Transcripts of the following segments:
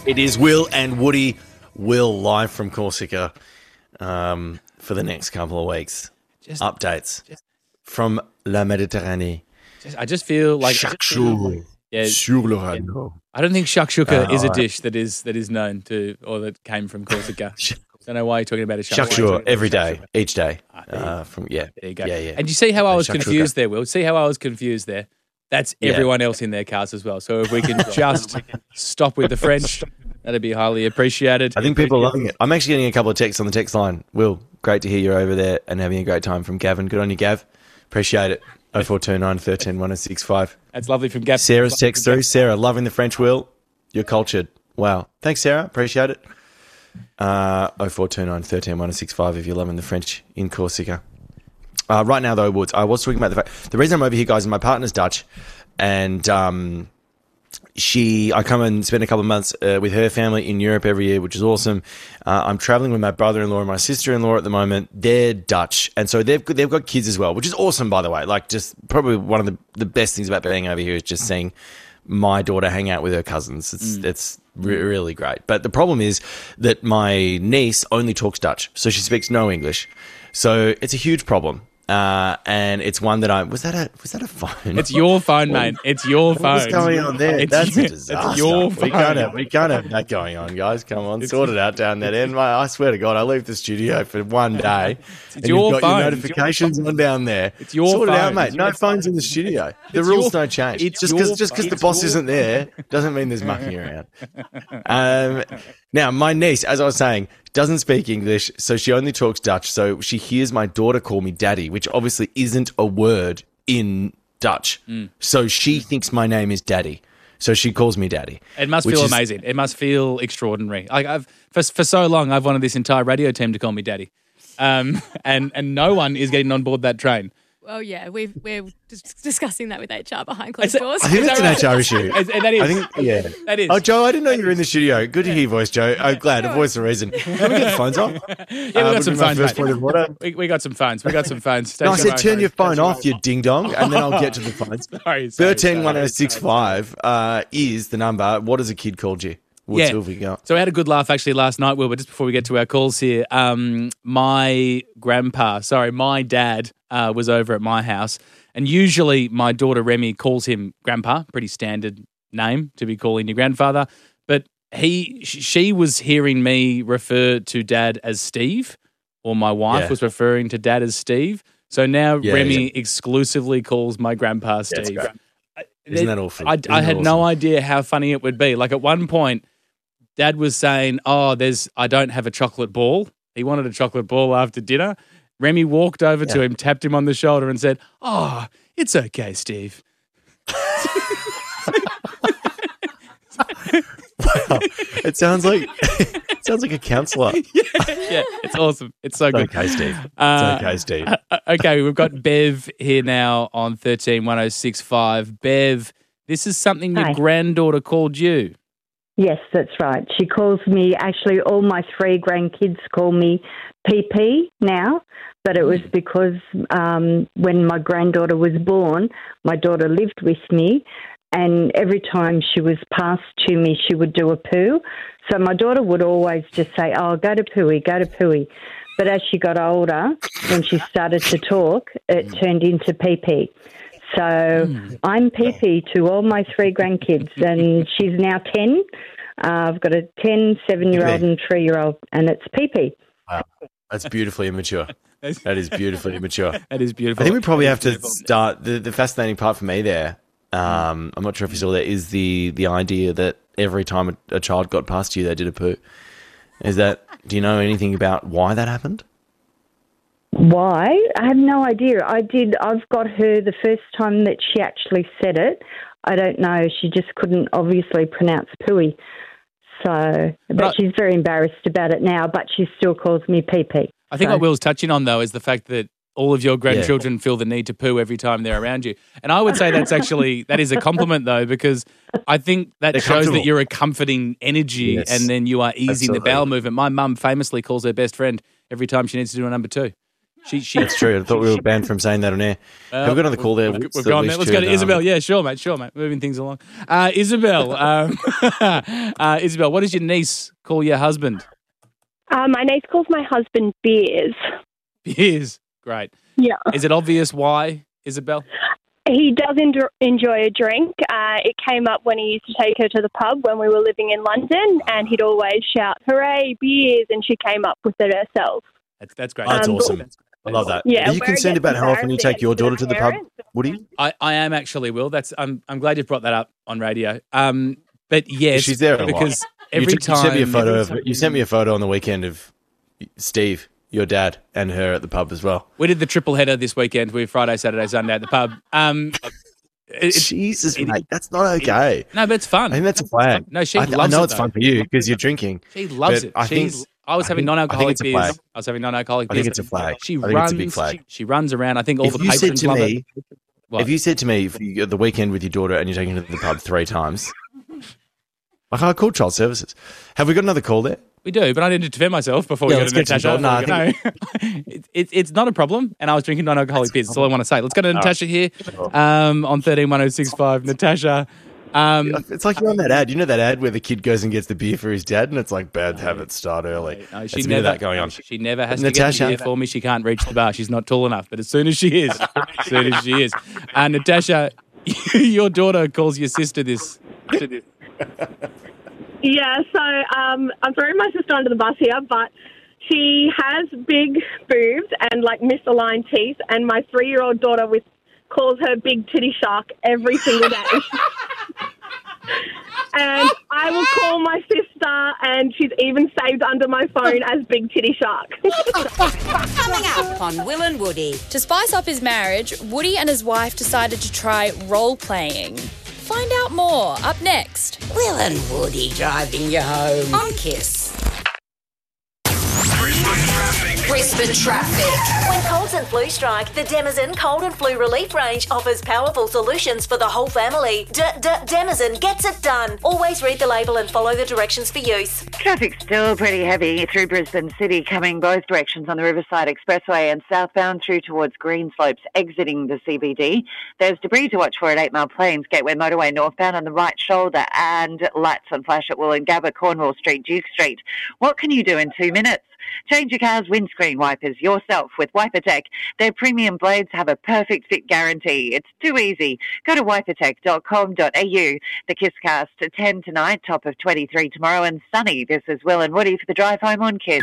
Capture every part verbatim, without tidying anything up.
It is Will and Woody. Will live from Corsica um, for the next couple of weeks. Just, Updates just, from La Méditerranée. Just, I just feel like Shakshuka. Yeah, sur le Rhino. I don't think shakshuka Uh, is a right. dish that is that is known to or that came from Corsica. Don't know why you're talking about a shakshuka. Shakshuka every day, each day. Ah, there, you, Uh, from yeah, there you go. yeah, yeah. And you see how I was Shakshuka. confused there, Will? See how I was confused there? That's Yeah. everyone else in their cars as well. So if we can just stop with the French, that'd be highly appreciated. I think people are loving it. I'm actually getting a couple of texts on the text line. Will, great to hear you're over there and having a great time from Gavin. Good on you, Gav. Appreciate it. oh four two nine, one three, one oh six five. That's lovely from Gab. Sarah's text through. Sarah, loving the French, Will. You're cultured. Wow. Thanks, Sarah. Appreciate it. Uh, oh four two nine, one three, one oh six five if you're loving the French in Corsica. Uh, right now, though, Woods, I was talking about the fact, the reason I'm over here, guys, is my partner's Dutch, and um, she, I come and spend a couple of months uh, with her family in Europe every year, which is awesome. Uh, I'm traveling with my brother-in-law and my sister-in-law at the moment. They're Dutch, and so they've they've got kids as well, which is awesome, by the way. Like, just probably one of the, the best things about being over here is just seeing my daughter hang out with her cousins. It's mm. it's re- really great. But the problem is that my niece only talks Dutch, so she speaks no English. So it's a huge problem. Uh, and it's one that I was that a was that a phone? It's your phone, mate. It's your phone. What's going on there? It's, That's a disaster. It's your phone. We can't have we can't have that going on, guys. Come on, It's, sort it out down that end. I swear to God, I leave the studio for one day. It's and your you've got phone. your notifications on down there. It's your sort phone. it out, mate. It's No your phones in the studio. The It's rules your- don't change. it's Just your because just because phone. the boss isn't there doesn't mean there's mucking around. Um, now, my niece, as I was saying, doesn't speak English, so she only talks Dutch. So she hears my daughter call me daddy, which obviously isn't a word in Dutch. Mm. So she thinks my name is daddy. So she calls me daddy. It must which feel is- amazing. It must feel extraordinary. Like I've for for so long, I've wanted this entire radio team to call me daddy, um, and and no one is getting on board that train. Well, yeah, we've, we're just discussing that with H R behind closed Is it- doors. I think Is that's that an right? H R issue. Is- that is. I think, yeah. That is. Oh, Joe, I didn't know you were in the studio. Good to hear your voice, Joe. I'm glad. A voice of reason. Can we get the phones off? Yeah, we Uh, got would some be my phones, first mate. point of order. We, we got some phones. We got some phones. No, I Station said turn phone. your phone off, you ding dong, and then I'll get to the phones. Sorry, sorry, Thirteen one sorry. zero six five uh, is the number. What has a kid called you? What Yeah. Sylvie got? So I had a good laugh actually last night, Will, but just before we get to our calls here, um, my grandpa, sorry, my dad uh, was over at my house, and usually my daughter Remy calls him grandpa, pretty standard name to be calling your grandfather, but he, sh- she was hearing me refer to dad as Steve, or my wife Yeah. was referring to dad as Steve. So now Yeah, Remy yeah. exclusively calls my grandpa Yeah, it's Steve. great. I- Isn't that awful? I, Isn't I that had no awesome? idea how funny it would be. Like at one point, Dad was saying, "Oh, there's I don't have a chocolate ball." He wanted a chocolate ball after dinner. Remy walked over to Yeah. him, tapped him on the shoulder, and said, "Oh, it's okay, Steve." Wow. It sounds like it sounds like a counsellor. Yeah, it's awesome. It's so It's good. okay, Steve. Uh, It's okay, Steve. Uh, okay, we've got Bev here now on thirteen one oh six five. Bev, this is something your Hi. granddaughter called you. Yes, that's right. She calls me, actually, all my three grandkids call me P P now, but it was because um, when my granddaughter was born, my daughter lived with me, and every time she was passed to me, she would do a poo. So my daughter would always just say, oh, go to pooey, go to pooey. But as she got older, when she started to talk, it turned into P P. So I'm P P to all my three grandkids, and she's now ten. Uh, I've got a ten, seven-year-old and three-year-old, and it's P P. Wow. That's beautifully immature. That is beautifully immature. That is beautiful. I think we probably have to start the, the fascinating part for me there. Um, I'm not sure if you saw that is the the idea that every time a, a child got past you, they did a poo. Is that? Do you know anything about why that happened? Why? I have no idea. I did. I've got her the first time that she actually said it. I don't know. She just couldn't obviously pronounce pooey. So, but But- she's very embarrassed about it now. But she still calls me P P. I think So- what Will's touching on, though, is the fact that all of your grandchildren feel the need to poo every time they're around you. And I would say that's actually, that is a compliment, though, because I think that They're shows that comfortable. you're a comforting energy Yes. and then you are easing Absolutely. the bowel movement. My mum famously calls her best friend every time she needs to do a number two. She, she, That's true. I thought we were banned from saying that on air. Well, Have we got another call there? We've, What's we've the gone wish there. Let's go to um, Isabel. Yeah, sure, mate. Sure, mate. Moving things along. Uh, Isabel, um, uh, Isabel, what does your niece call your husband? Uh, my niece calls my husband Beers. Beers. Great. Yeah. Is it obvious why, Isabel? He does en- enjoy a drink. Uh, it came up when he used to take her to the pub when we were living in London, and he'd always shout, "Hooray, beers!" and she came up with it herself. That's, that's great. Oh, that's Um, awesome. I love that. Yeah, Are you where it concerned gets about how often you embarrassing take your to the daughter to the pub, parents. Woody? I, I am actually, Will. That's I'm I'm glad you've brought that up on radio. Um, but yes, She's there a lot. because You every took- you time sent me a photo of you sent me a photo on the weekend of Steve, your dad, and her at the pub as well. we did the triple header this weekend. We Friday, Saturday, Sunday at the pub. Um, it- it- Jesus, it- mate, that's not okay. no, but it's fun. I think that's a flag. No, she I, loves I know it, it's though. fun for you because you're drinking. She loves But it. I think- She's. I was I having think- I non-alcoholic think it's a beers. flag. I was having non-alcoholic I beers. think it's a flag. She I think runs. it's a big flag. She runs around. I think all If the you said patrons to love me, it. What? if you said to me, if you, the weekend with your daughter and you're taking her to the pub three times, like I called child services. Have we got another call there? We do, but I need to defend myself before we Yeah, go let's to get to Natasha. the call. No, I no, it, it, it's not a problem, and I was drinking non-alcoholic beers. That's all I want to say. Let's go to Natasha here um, on thirteen one oh six five. Natasha, um, It's like you're on that ad. You know that ad where the kid goes and gets the beer for his dad, and it's like bad habits start early. no, There's she a bit never of that going on. She never has Natasha. to get the beer for me. She can't reach the bar. She's not tall enough. But as soon as she is, as soon as she is, and Natasha, your daughter calls your sister this. Yeah, so um, I'm throwing my sister under the bus here, but she has big boobs and like misaligned teeth, and my three-year-old daughter with calls her Big Titty Shark every single day. And I will call my sister, and she's even saved under my phone as Big Titty Shark. Coming up on Will and Woody. To spice up his marriage, Woody and his wife decided to try role-playing. Find out more up next. Will and Woody driving you home on Kiss. Brisbane traffic. When colds and flu strike, the Demazen Cold and Flu Relief Range offers powerful solutions for the whole family. D- D- Demazen gets it done. Always read the label and follow the directions for use. Traffic's still pretty heavy through Brisbane City, coming both directions on the Riverside Expressway and southbound through towards Greenslopes, exiting the C B D. There's debris to watch for at Eight Mile Plains, Gateway Motorway northbound on the right shoulder, and lights on flash at Wollongabba, Cornwall Street, Duke Street. What can you do in two minutes? Change your car's windscreen wipers yourself with WiperTech. Their premium blades have a perfect fit guarantee. It's too easy. Go to wiper tech dot com dot a u. The Kisscast at ten tonight, top of twenty-three tomorrow, and sunny. This is Will and Woody for the drive home on Kiss.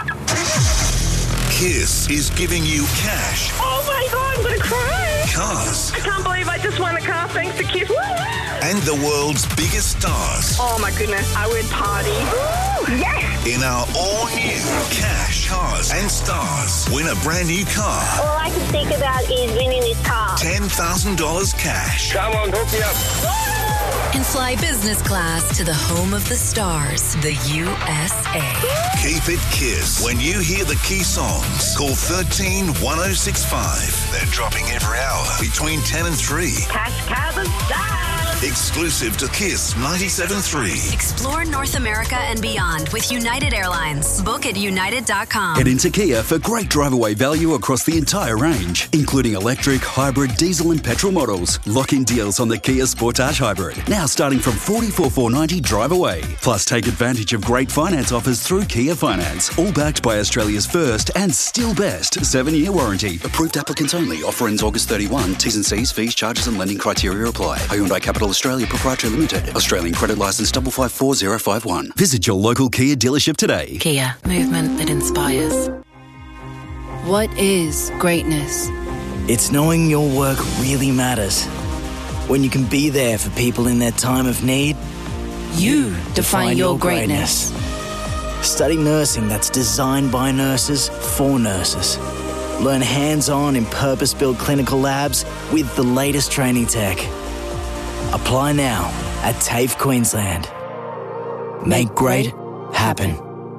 Kiss is giving you cash, Oh my God, I'm going to cry. cars, I can't believe I just won a car thanks to Kiss. Woo! and the world's biggest stars Oh my goodness, I would party. Woo! Yes! in our all-new Cash, Cars and Stars. Win a brand new car, All I can think about is winning this car. ten thousand dollars cash. Come on, hook me up. And fly business class to the home of the stars, the U S A. Keep it Kiss. When you hear the key songs, call thirteen one oh six five. They're dropping every hour between ten and three. Cash, cars and stars. Exclusive to Kiss ninety-seven point three. Explore North America and beyond with United Airlines. Book at united dot com. Head into Kia for great drive-away value across the entire range, including electric, hybrid, diesel and petrol models. Lock-in deals on the Kia Sportage Hybrid, now starting from forty-four thousand four hundred ninety drive away. Plus, take advantage of great finance offers through Kia Finance, all backed by Australia's first and still best seven-year warranty. Approved applicants only. Offer ends August thirty-first. T's and C's, fees, charges and lending criteria apply. Hyundai Capital Australia Proprietary Limited. Australian credit licence five five four zero five one. Visit your local Kia dealership today. Kia, movement that inspires. What is greatness? It's knowing your work really matters. When you can be there for people in their time of need. You define your greatness. Study nursing that's designed by nurses for nurses. Learn hands-on in purpose-built clinical labs with the latest training tech. Apply now at TAFE Queensland. Make great happen.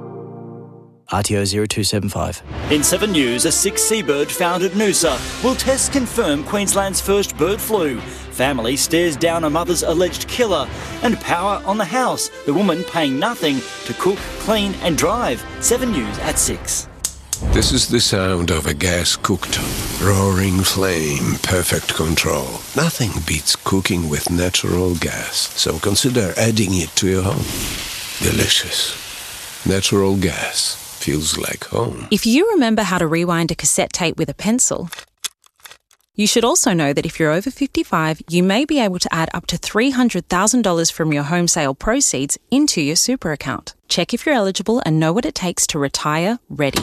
R T O zero two seven five. In seven News, a sick seabird found at Noosa. Will tests confirm Queensland's first bird flu? Family stares down a mother's alleged killer. And power on the house. The woman paying nothing to cook, clean and drive. seven News at six. This is the sound of a gas cooktop. Roaring flame, perfect control. Nothing beats cooking with natural gas, so consider adding it to your home. Delicious. Natural gas feels like home. If you remember how to rewind a cassette tape with a pencil, you should also know that if you're over fifty-five, you may be able to add up to three hundred thousand dollars from your home sale proceeds into your super account. Check if you're eligible and know what it takes to retire ready.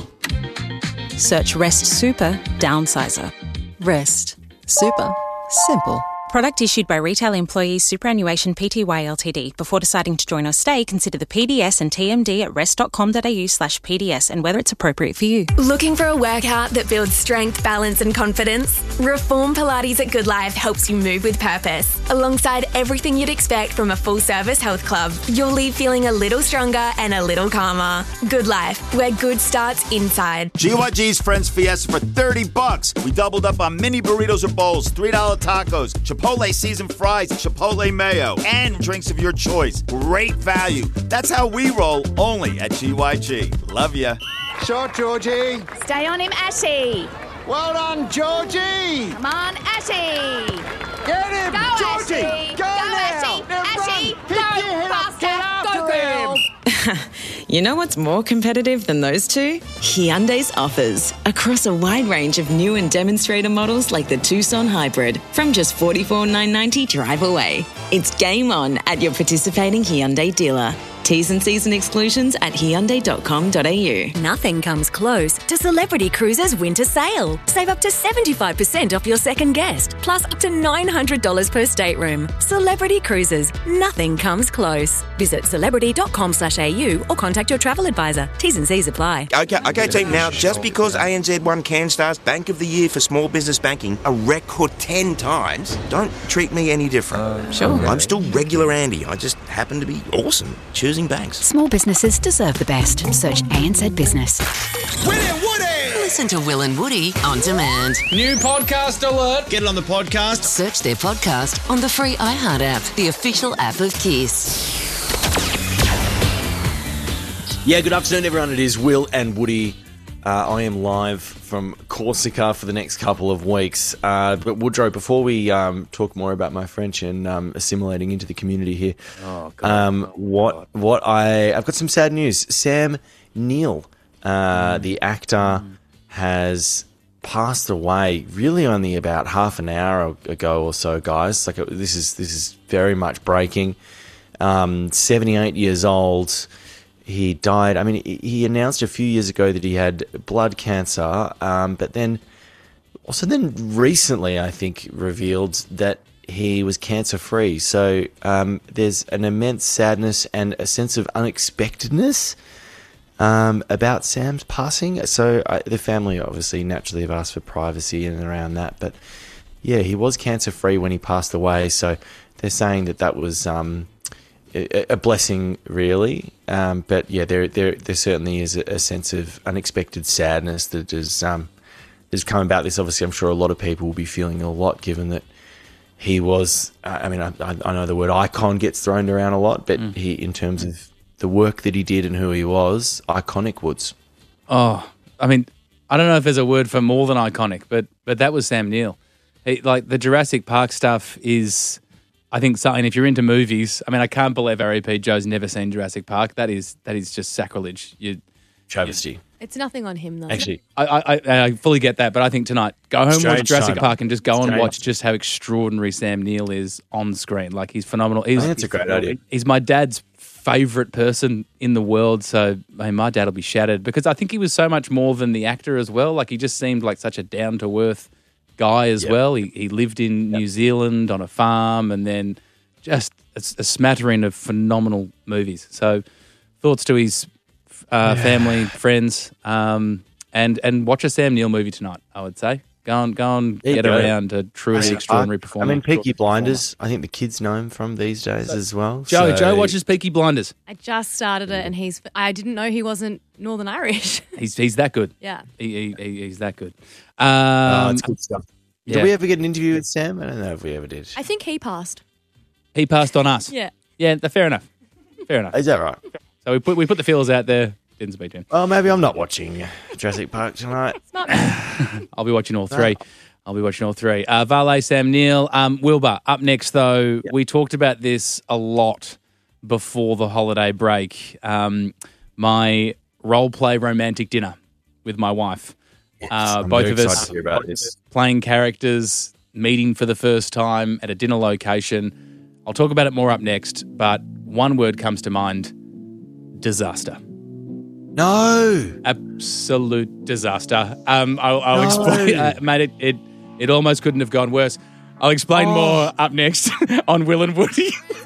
Search Rest Super Downsizer. Rest. Super. Simple. Product issued by Retail Employees Superannuation Pty Ltd. Before deciding to join or stay, consider the P D S and T M D at rest.com.au slash PDS and whether it's appropriate for you. Looking for a workout that builds strength, balance and confidence? Reform Pilates at Good Life helps you move with purpose. Alongside everything you'd expect from a full-service health club, you'll leave feeling a little stronger and a little calmer. Good Life, where good starts inside. G Y G's Friends Fiesta for thirty bucks. We doubled up on mini burritos or bowls, three dollar tacos, Chipotle seasoned fries, Chipotle mayo, and drinks of your choice. Great value. That's how we roll, only at G Y G. Love ya. Shot, Georgie. Stay on him, Ashy. Well done, Georgie. Come on, Ashy. Get him, Go, Georgie. Ashy. Go, Go, now. Ashy. Now Ashy. run. Go, Pick your head up. faster. Get after Go, girl. him. You know what's more competitive than those two? Hyundai's offers. Across a wide range of new and demonstrator models like the Tucson Hybrid from just forty-four thousand nine hundred ninety dollars drive away. It's game on at your participating Hyundai dealer. T's and C's and exclusions at hyundai dot com dot a u. Nothing comes close to Celebrity Cruises winter sale. Save up to seventy-five percent off your second guest, plus up to nine hundred dollars per stateroom. Celebrity Cruises, nothing comes close. Visit celebrity dot com slash a u or contact your travel advisor. T's and C's apply. Okay, okay, team. Now, just because A N Z won CanStar's Bank of the Year for Small Business Banking a record ten times, don't treat me any different. Uh, sure. I'm still regular Andy. I just happen to be awesome choosing banks. Small businesses deserve the best. Search A N Z Business. Willie and Woody. Listen to Will and Woody on demand. New podcast alert. Get it on the podcast. Search their podcast on the free iHeart app, the official app of Kiss. Yeah, good afternoon, everyone. It is Will and Woody. Uh, I am live from Corsica for the next couple of weeks. Uh, but Woodrow, before we um, talk more about my French and um, assimilating into the community here, Oh, God. um, what what I I've got some sad news. Sam Neill, uh, the actor, has passed away. Really, only about half an hour ago or so, guys. Like this is this is very much breaking. Um, seventy-eight years old. He died. I mean, he announced a few years ago that he had blood cancer, um, but then also then recently, I think, revealed that he was cancer-free. So um, there's an immense sadness and a sense of unexpectedness um, about Sam's passing. So I, the family obviously naturally have asked for privacy in and around that. But yeah, he was cancer-free when he passed away. So they're saying that that was... Um, a blessing, really, um, but yeah, there, there, there certainly is a, a sense of unexpected sadness that has um, has come about this. Obviously, I'm sure a lot of people will be feeling a lot, given that he was. Uh, I mean, I, I know the word icon gets thrown around a lot, but mm. he, in terms of the work that he did and who he was, iconic Woods. Oh, I mean, I don't know if there's a word for more than iconic, but but that was Sam Neill. He, like the Jurassic Park stuff is. I think something. If you're into movies, I mean, I can't believe R E P Joe's never seen Jurassic Park. That is that is just sacrilege. You, Travesty. It's nothing on him, though. Actually, I, I I fully get that, but I think tonight go home, Strange watch Jurassic time. Park, and just go Strange. and watch just how extraordinary Sam Neill is on screen. Like he's phenomenal. He's, I think that's a great idea. He's my dad's favourite person in the world. So I mean, my dad will be shattered because I think he was so much more than the actor as well. Like he just seemed like such a down to earth guy as Yep. well. He he lived in New Zealand on a farm, and then. Just a, a smattering of phenomenal movies. So, thoughts to his uh, Yeah. family, friends, um, and and watch a Sam Neill movie tonight. I would say go and go and There you get go. around a truly Jurassic extraordinary Park. performance. I mean, Peaky Blinders. I think the kids know him from these days as well. Joe, so- Joe watches Peaky Blinders. I just started it, and he's. I didn't know he wasn't Northern Irish. He's he's that good. Yeah. he, he, he he's that good. Um, Oh, it's good stuff. yeah. Did we ever get an interview with Sam? I don't know if we ever did. I think he passed. He passed on us. Yeah. Yeah, th- fair enough. Fair enough. Is that right? So we put we put the feelers out there. Didn't speak to him. Well, maybe I'm not watching Jurassic Park tonight. I'll be watching all three. I'll be watching all three. Uh, Valet, Sam Neill. Um, Wilbur, up next, though, yep. we talked about this a lot before the holiday break. Um, my role-play romantic dinner with my wife. Yes, uh, I'm both very of us excited to hear about this. Playing characters, meeting for the first time at a dinner location. I'll talk about it more up next, but one word comes to mind: disaster. No. Absolute disaster. Um, I'll, I'll No. explain, uh, mate, it, it, it almost couldn't have gone worse. I'll explain Oh. more up next on Will and Woody.